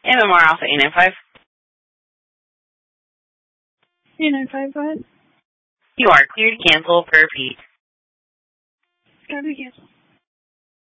MMR Alpha 895. 895, go ahead. You are cleared to cancel per repeat. Gotta be canceled.